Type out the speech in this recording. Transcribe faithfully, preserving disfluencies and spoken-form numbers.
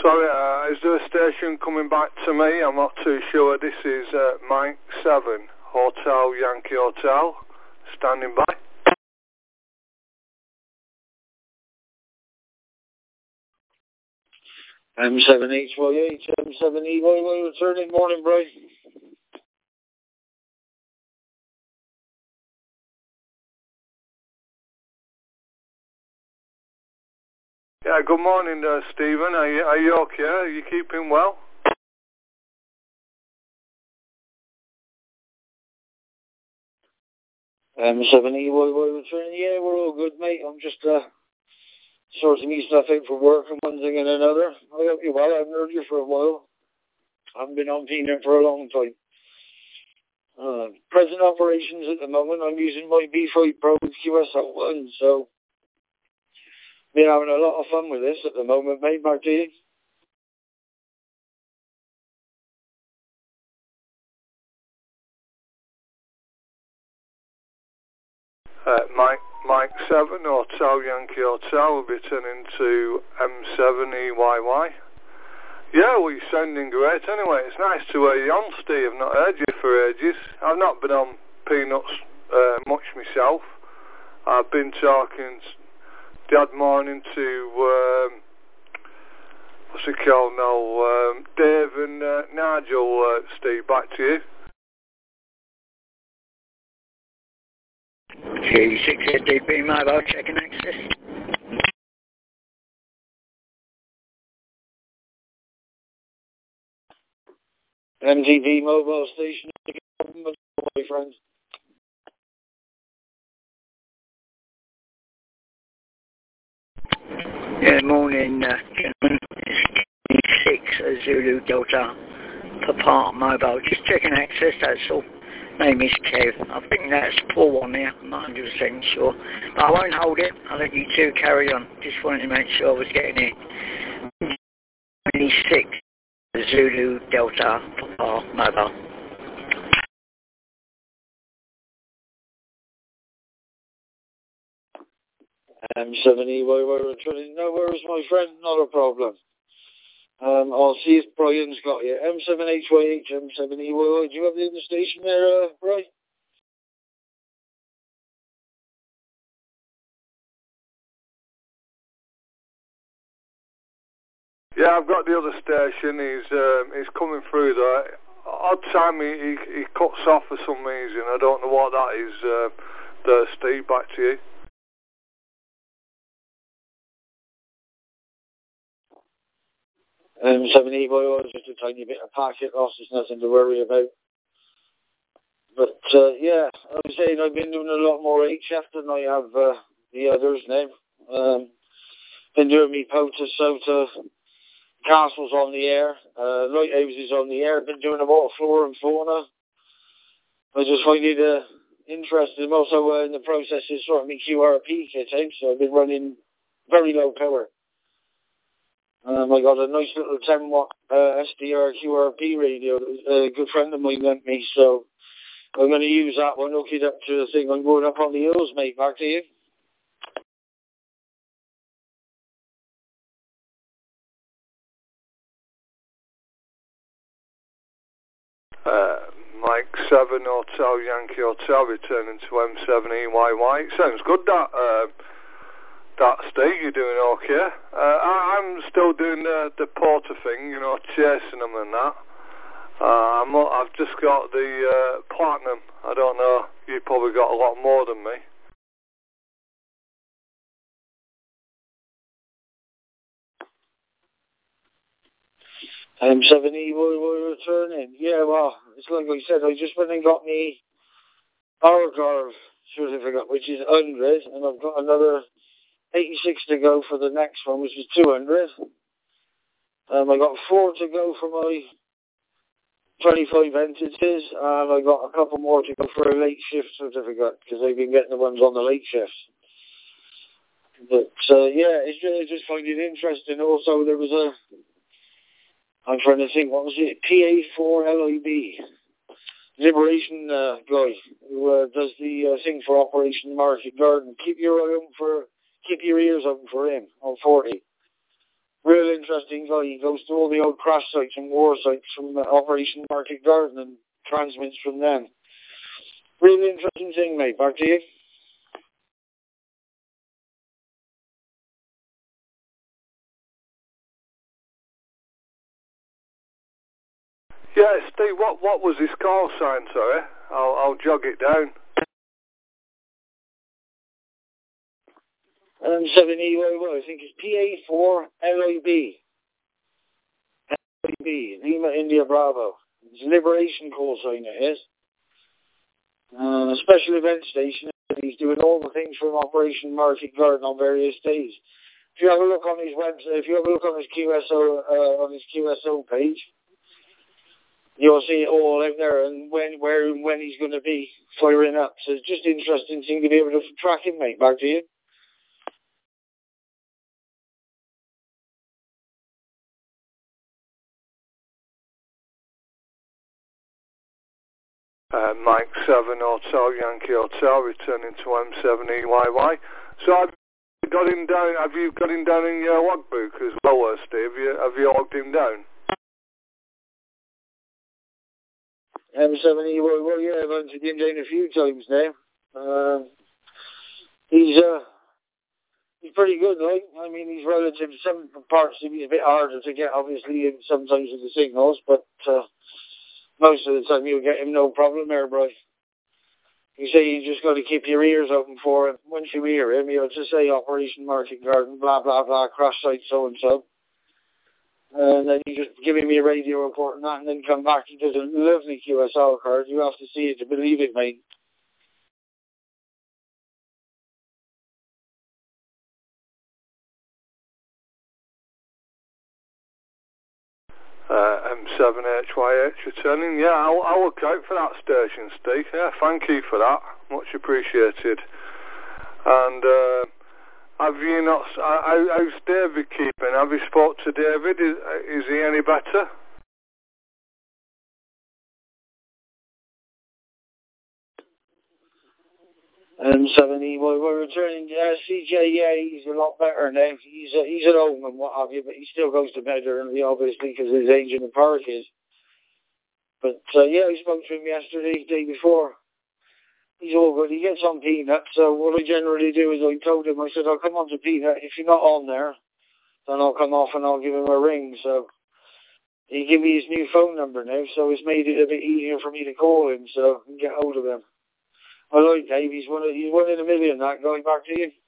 Sorry, uh, is there a station coming back to me? I'm not too sure. This is uh, Mike seven, Hotel Yankee Hotel, standing by. M seven H Y H, M seven E Y Y, returning. Morning, Brian. Yeah, good morning, uh, Stephen. Are you, are you okay? Are you keeping well? M seven E Y Y, returning. Yeah, we're all good, mate. I'm just uh, sorting me stuff out for work and one thing and another. I hope you're well. I haven't heard you for a while. I haven't been on Peanut for a long time. Uh, present operations at the moment, I'm using my B five Pro Q S L one, so been having a lot of fun with this at the moment, mate. Back to you. Uh, Mike Mike seven, Hotel Yankee Hotel, will be turning to M seven E Y Y. Yeah, well, you're sounding great anyway. It's nice to hear you on, Steve. I've not heard you for ages. I've not been on Peanuts uh, much myself. I've been talking that morning to, um, what's it called now, um, Dave and uh, Nigel, uh, Steve. Back to you. G six S D P mobile, checking access. M T V mobile station, my friends. Yeah, morning, uh, gentlemen. It's six Zulu Delta Papa mobile. Just checking access, that's all. Name is Kev. I think that's Paul on there. I'm not one hundred percent sure. But I won't hold it. I'll let you two carry on. Just wanted to make sure I was getting it. twenty-six Zulu Delta Papa mobile. M seven E Y Y, returning. No worries, my friend. Not a problem. Um, I'll see if Brian's got you. M seven H Y H, M seven E Y Y. Do you have the other station there, uh, Brian? Yeah, I've got the other station. He's um, he's coming through there. Odd time he, he, he cuts off for some reason. I don't know what that is. Uh, there, Steve, back to you. M seven E Y Y is just a tiny bit of packet loss. There's nothing to worry about. But, uh, yeah, I was saying I've been doing a lot more H F than I have uh, the others now. Um, been doing me POTUS, SOTA, castles on the air, uh, lighthouses on the air. Been doing about flora and fauna. I just find it uh, interesting. I'm also uh, in the process of sorting my Q R P kit out, so I've been running very low power. Um, I got a nice little ten watt uh, S D R Q R P radio that a good friend of mine lent me, so I'm going to use that one, hook it up to the thing. I'm going up on the hills, mate. Back to you. Uh, Mike seven, Hotel Yankee Hotel, returning to M seven E Y Y. It sounds good, that, uh, that Steve. You're doing okay. Uh, I, I'm still doing the, the porter thing, you know, chasing them and that. Uh, I'm, I've just got the uh, platinum. I don't know. You've probably got a lot more than me. M seven E Y Y returning. Yeah, well, it's like I said, I just went and got me Argov certificate, which is one hundred, and I've got another eighty-six to go for the next one, which is two hundred. Um, I got four to go for my twenty-five entities, and I got a couple more to go for a late shift certificate, because I've been getting the ones on the late shifts. But, uh, yeah, it's really just find it interesting. Also, there was a, I'm trying to think, what was it? P A four L I B, Liberation uh, guy, who uh, does the uh, thing for Operation Market Garden. Keep your eye open for, keep your ears open for him on forty. Real real interesting guy. He goes to all the old crash sites and war sites from uh, Operation Market Garden and transmits from them. Really interesting thing, mate. Back to you. Yeah, Steve, what, what was his call sign, sorry? I'll, I'll jog it down. Um, seven E Y Y, I think it's P A four L I B. L I B, Lima India Bravo. It's a Liberation call sign, it is. Uh, a special event station. He's doing all the things from Operation Market Garden on various days. If you have a look on his website, if you have a look on his Q S O uh, on his Q S O page, you'll see it all out there and when, where, and when he's going to be firing up. So it's just an interesting thing to be able to track him, mate. Back to you. Uh, Mike seven Hotel Yankee Hotel returning to M seven E Y Y. So have you got him down? Have you got him down in your logbook as well, Steve? Have you, have you logged him down? M seven E Y Y, yeah, I've hunted him down a few times now. Uh, he's uh, he's pretty good, like. I mean, he's relative. Some parts of him he's a bit harder to get, obviously, and sometimes with the signals, but uh, most of the time you'll get him no problem there, bro. You say you just got to keep your ears open for him. Once you hear him, you'll just say Operation Market Garden, blah, blah, blah, crash site so-and-so. And then you just give him your radio report and that, and then come back. He does a lovely Q S L card. You have to see it to believe it, mate. Uh, M seven H Y H returning. Yeah, I'll, I'll look out for that station, Steve. Yeah, thank you for that. Much appreciated. And uh, have you not? Uh, how, how's David keeping? Have you spoke to David? Is, is he any better? M seven E Y, we're returning to uh, C J. Yeah, he's a lot better now. He's uh, he's at home and what have you, but he still goes to bed early, obviously, because his age in the park is. But uh, yeah, I spoke to him yesterday, the day before. He's all good. He gets on Peanut, so what I generally do is I told him, I said, I'll come on to Peanut. If you're not on there, then I'll come off and I'll give him a ring. So he gave me his new phone number now, so it's made it a bit easier for me to call him, so I can get hold of him. I like Dave. He's one, of, he's one in a million, that guy. Back to you.